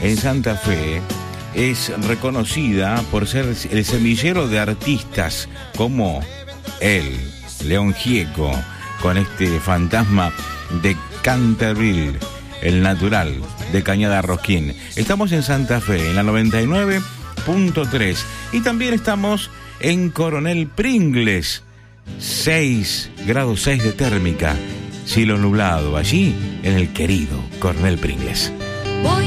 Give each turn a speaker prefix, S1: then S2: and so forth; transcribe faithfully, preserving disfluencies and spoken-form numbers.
S1: en Santa Fe es reconocida por ser el semillero de artistas como él, León Gieco, con este fantasma de Canterville, el natural de Cañada Rosquín. Estamos en Santa Fe, en la noventa y nueve punto tres, y también estamos en Coronel Pringles, seis grados seis de térmica, cielo nublado, allí en el querido Coronel Pringles.